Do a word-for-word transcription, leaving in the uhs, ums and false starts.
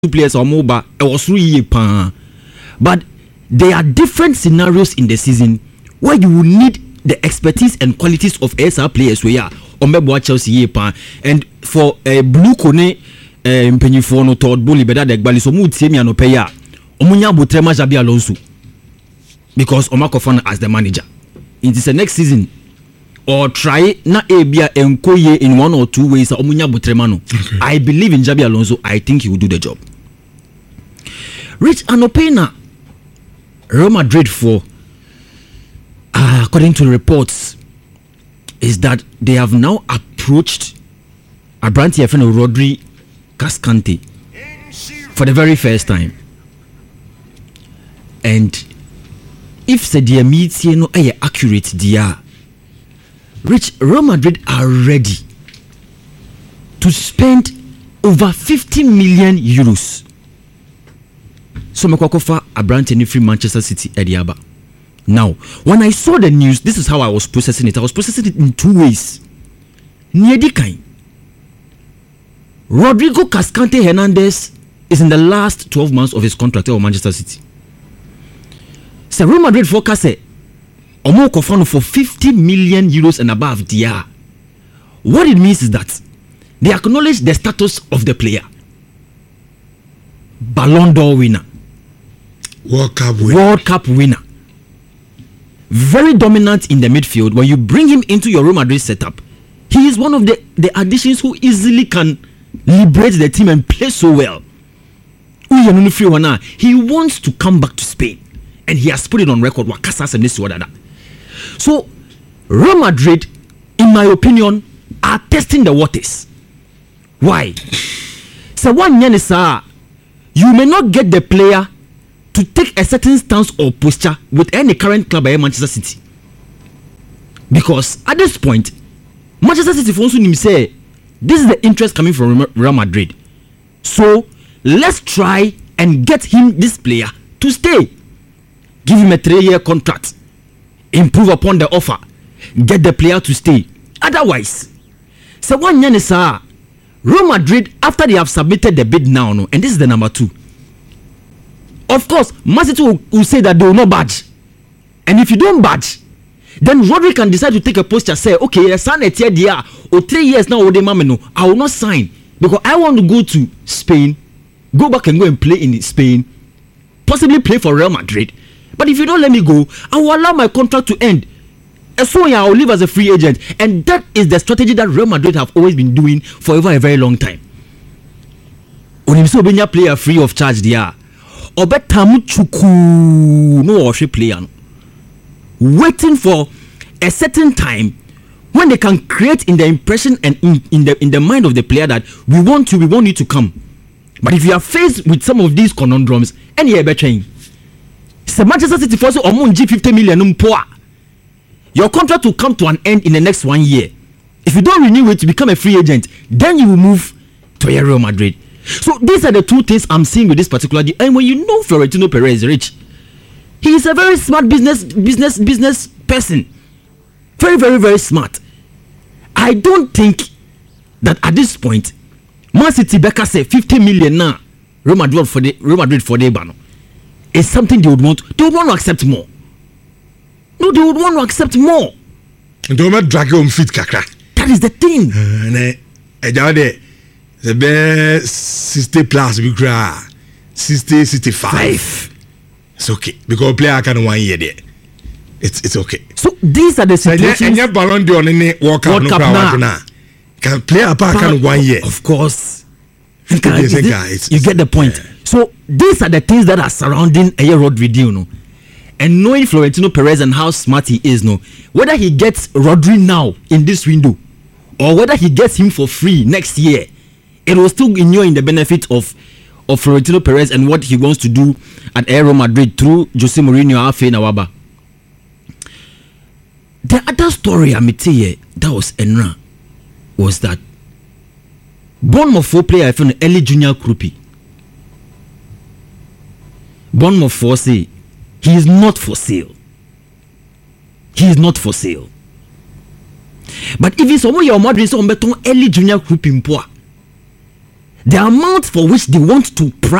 players or mobile it was three pan. But there are different scenarios in the season where you will need the expertise and qualities of S R players where Ombebo Chelsea pan and for a uh, blue cone um penny for no Todd Bully better the Bali so mood same no pay Omunya Butrema Jabi Alonso because Omakofan as the manager. It is the next season or try na ebia enkoye in one or two ways Omunya Butrema no. Okay. I believe in Jabi Alonso. I think he will do the job. Rich Anopena Real Madrid for uh, according to reports is that they have now approached Abrante F N Rodri Cascante for the very first time. And if the dear meets you know accurate dear Rich Real Madrid are ready to spend over fifty million euros. So Makokofa Abrante ni free Manchester City Ediaba. Now, when I saw the news, this is how I was processing it. I was processing it in two ways. Niedikain. Rodrigo Cascante Hernandez is in the last twelve months of his contract at Manchester City. So Real Madrid forecast Omo Kofano for fifty million euros and above D R. What it means is that they acknowledge the status of the player. Ballon d'Or winner. World Cup winner. World Cup winner. Very dominant in the midfield. When you bring him into your Real Madrid setup, he is one of the, the additions who easily can liberate the team and play so well. He wants to come back to Spain. And he has put it on record. So, Real Madrid, in my opinion, are testing the waters. Why? So one yenisa, you may not get the player to take a certain stance or posture with any current club by Manchester City. Because at this point, Manchester City for him say this is the interest coming from Real Madrid. So let's try and get him this player to stay. Give him a three-year contract. Improve upon the offer. Get the player to stay. Otherwise, so one yenisa, Real Madrid, after they have submitted the bid now, no, and this is the number two. Of course, Man City will, will say that they will not budge. And if you don't budge, then Rodri can decide to take a posture, say, okay, I sign a tier there, or three years now, or no, I will not sign because I want to go to Spain, go back and go and play in Spain, possibly play for Real Madrid. But if you don't let me go, I will allow my contract to end. And so I will live as a free agent. And that is the strategy that Real Madrid have always been doing for a very long time. When you say a player free of charge there, Obetamu chuku no worship player, waiting for a certain time when they can create in the impression and in, in the in the mind of the player that we want you, we want you to come. But if you are faced with some of these conundrums, any ever change. So Manchester City for so omunji fifty million umpoa. Your contract will come to an end in the next one year. If you don't renew it to become a free agent, then you will move to Real Madrid. So these are the two things I'm seeing with this particular deal. And when you know Florentino Perez, Rich, he is a very smart business business business person. Very, very, very smart. I don't think that at this point, Man City Becca say fifty million now, Real Madrid for the Real Madrid for the Bano. Is something they would want. They would want to accept more. No, they would want to accept more. Don't drag on feet, kakra. That is the thing. Uh, the best sixty plus we cry. sixty, sixty-five. It's okay. Because player can one year there. It's it's okay. So these are the situations. And your Ballon d'Or in the World Cup now. Can play a part can one year. Of course. You, can, this, it's, you get the point. Yeah. So these are the things that are surrounding a Rodri deal, no? And knowing Florentino Perez and how smart he is, no, whether he gets Rodri now in this window or whether he gets him for free next year, it will still inure in the benefit of of Florentino Perez and what he wants to do at Real Madrid through Jose Mourinho Afe Nawaba. The other story I may tell you that was Enra was that Bournemouth four player I found early junior Krupi. Bournemouth four say he is not for sale. He is not for sale. But if it's someone your Madrid so beton early junior Krupi mpoa. the amount for which they want to